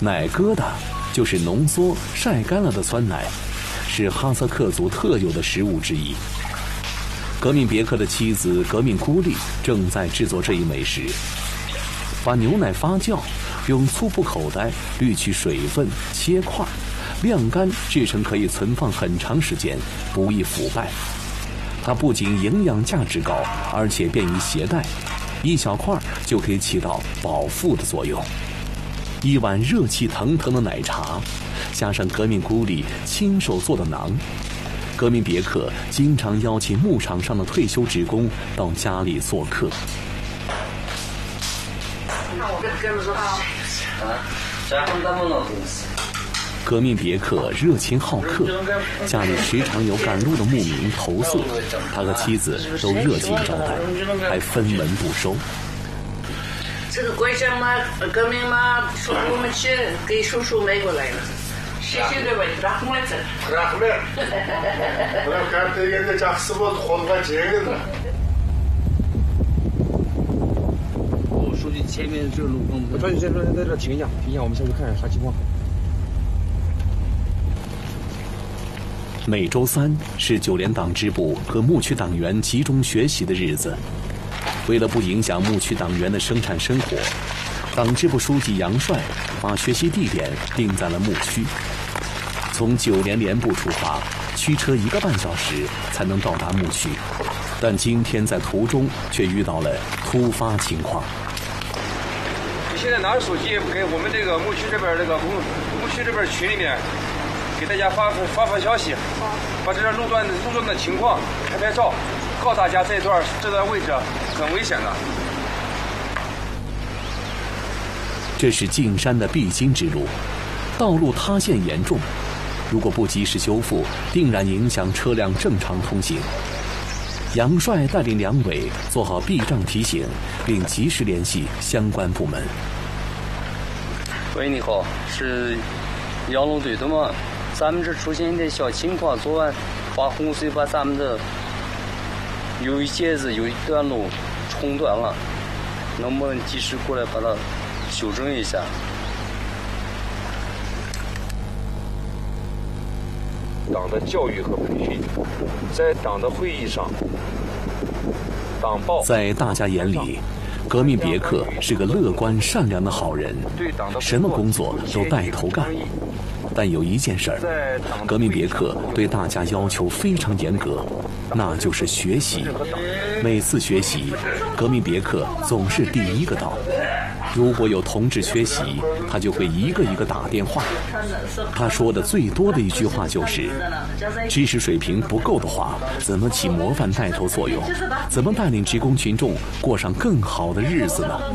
奶疙瘩就是浓缩晒干了的酸奶，是哈萨克族特有的食物之一。革命别克的妻子革命孤立正在制作这一美食，把牛奶发酵，用粗布口袋滤去水分，切块，晾干，制成可以存放很长时间，不易腐败。它不仅营养价值高，而且便于携带，一小块就可以起到饱腹的作用。一碗热气腾腾的奶茶，加上革命孤立亲手做的馕，革命别克经常邀请牧场上的退休职工到家里做客。革命别克热情好客，家里时常有赶路的牧民投诉，他和妻子都热情招待，还分文不收。 这个拐杖嘛，革命嘛，说我们去给叔叔买过来了。谢谢各位，rahmat。 我书记前面这路，我抓紧先在这停一下，我们下去看看啥情况。 每周三是9连党支部和牧区党员集中学习的日子。为了不影响牧区党员的生产生活，党支部书记杨帅把学习地点定在了牧区。从9连连部出发，驱车1个半小时才能到达牧区，但今天在途中却遇到了突发情况。 你现在拿着手机给我们这个牧区这边牧区这边群里面。给大家发消息，把这段路段的情况拍照，告诉大家这段位置很危险的。 这是进山的必经之路，道路塌陷严重，如果不及时修复，定然影响车辆正常通行。杨帅带领两委做好避障提醒，并及时联系相关部门。 喂，你好，是杨龙队的吗？咱们这出现一点小情况，昨晚发洪水把咱们的有一段路冲断了，能不能及时过来把它修正一下？ 党的教育和培训，在党的会议上，党报在大家眼里，革命别克是个乐观善良的好人，什么工作都带头干。但有一件事儿，革命别克对大家要求非常严格，那就是学习。每次学习，革命别克总是第一个到。如果有同志缺席，他就会一个一个打电话。他说的最多的一句话就是：知识水平不够的话，怎么起模范带头作用？怎么带领职工群众过上更好的日子呢？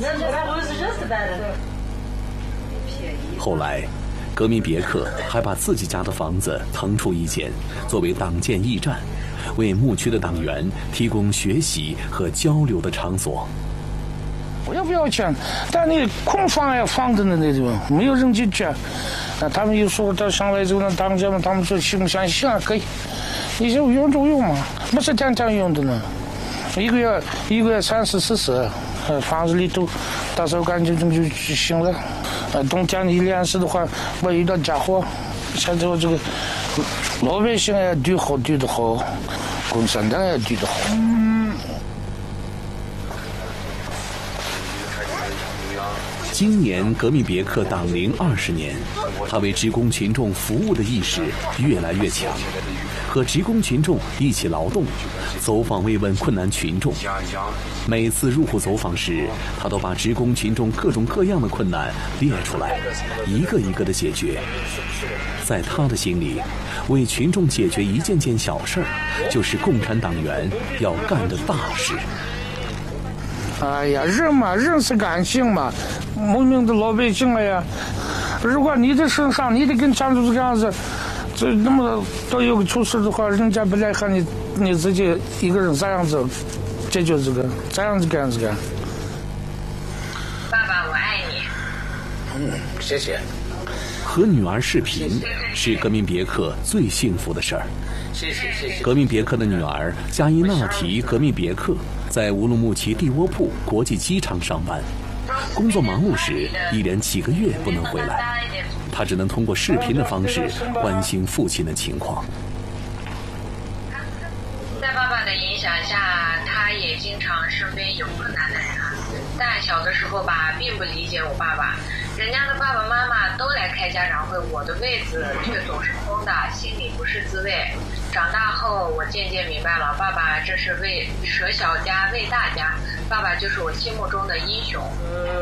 后来，革命别克还把自己家的房子腾出一间，作为党建驿站，为牧区的党员提供学习和交流的场所。 我也不要钱，但你空房也放着呢，那地方没有人进去。他们又说到上来之后呢，党建嘛，他们说行不行？行啊，可以。你就用就用嘛，不是天天用的呢。一个月30、40，房子里头打扫干净就行了。冬天一连时的话，我遇到家伙，现在我这个老百姓也对得好，共产党也对得好。 今年革命别克党龄20年，他为职工群众服务的意识越来越强，和职工群众一起劳动，走访慰问困难群众。每次入户走访时，他都把职工群众各种各样的困难列出来，一个一个的解决。在他的心里，为群众解决一件件小事儿，就是共产党员要干的大事。 哎呀，人嘛，人是感性嘛，牧民的老百姓了呀。如果你的身上，你得跟江主这样子，这那么都有个出事的话，人家不来看你自己一个人这样子解决这个，这样子干。 爸爸，我爱你。 谢谢。 和女儿视频是革命别克最幸福的事儿。 谢谢。 革命别克的女儿加伊纳提革命别克在乌鲁木齐蒂窝铺国际机场上班，工作忙碌时一连几个月不能回来。 他只能通过视频的方式关心父亲的情况。 在爸爸的影响下，他也经常身边有困难的人啊。但小的时候吧，并不理解我爸爸，人家的爸爸妈妈都来开家长会，我的位子却总是空的，心里不是滋味。长大后，我渐渐明白了，爸爸这是为舍小家为大家，爸爸就是我心目中的英雄。